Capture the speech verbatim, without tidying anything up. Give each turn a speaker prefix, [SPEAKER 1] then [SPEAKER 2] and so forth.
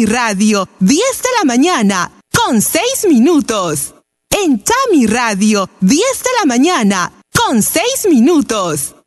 [SPEAKER 1] Tami Radio, diez de la mañana, con seis minutos. En Tami Radio, diez de la mañana, con seis minutos.